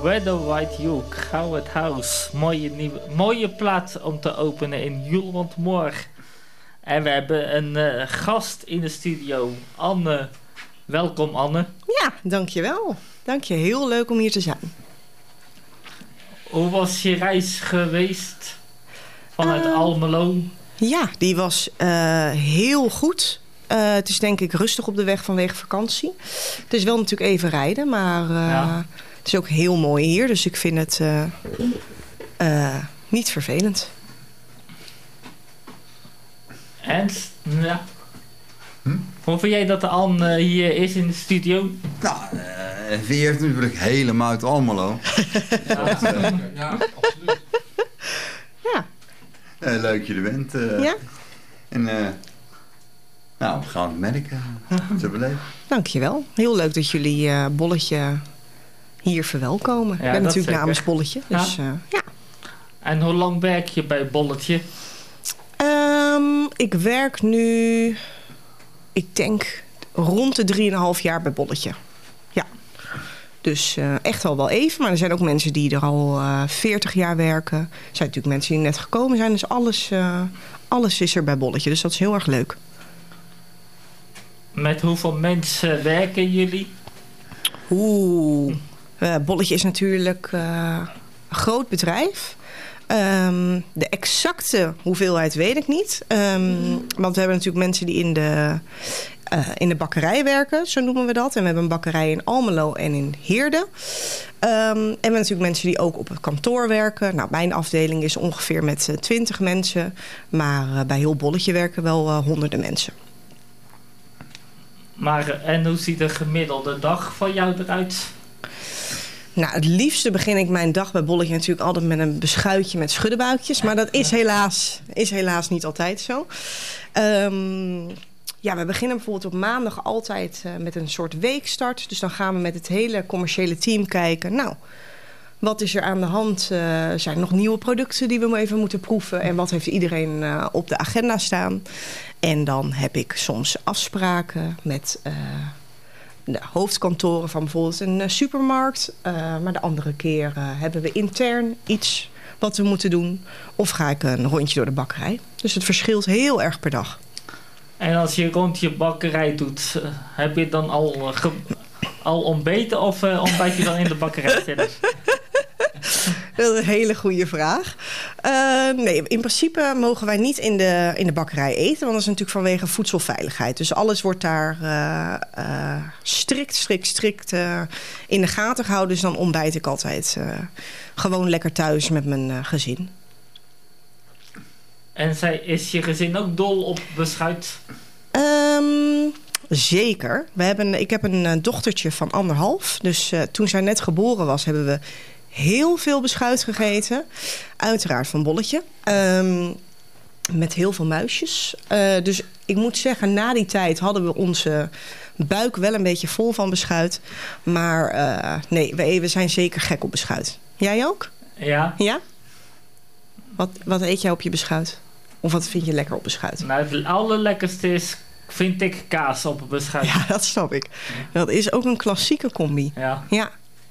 Weather White Hook, Howard House. Mooie plaats om te openen in Julwantmoor. En we hebben een gast in de studio, Anne. Welkom, Anne. Ja, dankjewel. Dank je, heel leuk om hier te zijn. Hoe was je reis geweest vanuit Almelo? Ja, die was heel goed. Het is denk ik rustig op de weg vanwege vakantie. Het is wel natuurlijk even rijden, maar het is ook heel mooi hier. Dus ik vind het niet vervelend. En, ja. Hoe vind jij dat de Anne hier is in de studio? Nou, wie heeft natuurlijk helemaal uit Almelo. Ja, absoluut. Ja. Leuk je er bent. Ja? En nou, we gaan het merken te beleven. Dankjewel. Heel leuk dat jullie Bolletje hier verwelkomen. Ja, ik ben natuurlijk zeker. namens Bolletje. Dus ja. En hoe lang werk je bij Bolletje? Ik werk nu, ik denk, rond de 3,5 jaar bij Bolletje. Ja. Dus echt wel even. Maar er zijn ook mensen die er al 40 jaar werken. Er zijn natuurlijk mensen die net gekomen zijn. Dus alles is er bij Bolletje. Dus dat is heel erg leuk. Met hoeveel mensen werken jullie? Bolletje is natuurlijk een groot bedrijf. De exacte hoeveelheid weet ik niet. Want we hebben natuurlijk mensen die in de bakkerij werken, zo noemen we dat. En we hebben een bakkerij in Almelo en in Heerde. En we hebben natuurlijk mensen die ook op het kantoor werken. Nou, mijn afdeling is ongeveer met 20 mensen. Maar bij heel Bolletje werken wel honderden mensen. Maar en hoe ziet een gemiddelde dag van jou eruit? Nou, het liefste begin ik mijn dag bij Bolletje natuurlijk altijd met een beschuitje met schuddebuikjes. Maar dat is helaas niet altijd zo. We beginnen bijvoorbeeld op maandag altijd met een soort weekstart. Dus dan gaan we met het hele commerciële team kijken. Nou, wat is er aan de hand? Zijn er nog nieuwe producten die we even moeten proeven? En wat heeft iedereen op de agenda staan? En dan heb ik soms afspraken met de hoofdkantoren van bijvoorbeeld een supermarkt. Maar de andere keer hebben we intern iets wat we moeten doen. Of ga ik een rondje door de bakkerij. Dus het verschilt heel erg per dag. En als je rond je bakkerij doet, heb je dan al ontbeten of ontbijt je dan in de bakkerij zelf? Dat is een hele goede vraag. Nee, in principe mogen wij niet in de bakkerij eten. Want dat is natuurlijk vanwege voedselveiligheid. Dus alles wordt daar strikt in de gaten gehouden. Dus dan ontbijt ik altijd gewoon lekker thuis met mijn gezin. En is je gezin ook dol op beschuit? Zeker. Ik heb een dochtertje van 1,5. Dus toen zij net geboren was, hebben we heel veel beschuit gegeten. Uiteraard van Bolletje. Met heel veel muisjes. Dus ik moet zeggen, na die tijd hadden we onze buik wel een beetje vol van beschuit. Maar nee, we zijn zeker gek op beschuit. Jij ook? Ja. Ja? Wat eet jij op je beschuit? Of wat vind je lekker op beschuit? Nou, het allerlekkerste is, vind ik, kaas op beschuit. Ja, dat snap ik. Dat is ook een klassieke combi. Ja.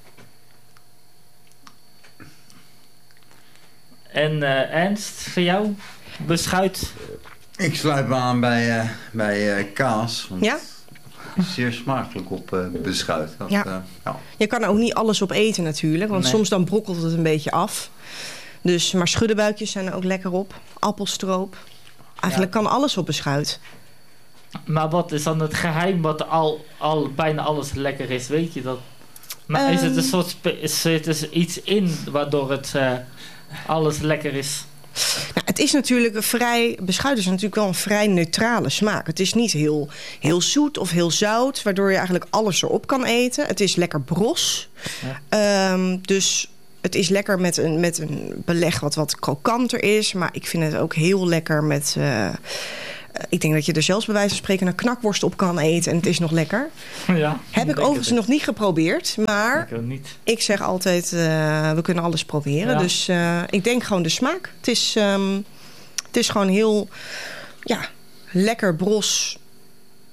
En Ernst, voor jou? Beschuit? Ik sluit me aan bij kaas. Want Ja? het is zeer smakelijk op beschuit. Ja. Je kan er ook niet alles op eten natuurlijk. Want soms dan brokkelt het een beetje af. Dus, maar schuddebuikjes zijn er ook lekker op. Appelstroop. Eigenlijk kan alles op beschuit. Maar wat is dan het geheim wat bijna alles lekker is? Weet je dat? Maar is het een soort zit er iets in waardoor het alles lekker is? Nou, het is natuurlijk beschuit is natuurlijk wel een vrij neutrale smaak. Het is niet heel zoet of heel zout, waardoor je eigenlijk alles erop kan eten. Het is lekker bros. Ja. Dus het is lekker met een beleg wat krokanter is. Maar ik vind het ook heel lekker met ik denk dat je er zelfs bij wijze van spreken een knakworst op kan eten. En het is nog lekker. Ja, heb ik overigens nog niet geprobeerd. Maar ik zeg altijd, we kunnen alles proberen. Ja. Dus ik denk gewoon de smaak. Het is gewoon heel lekker bros.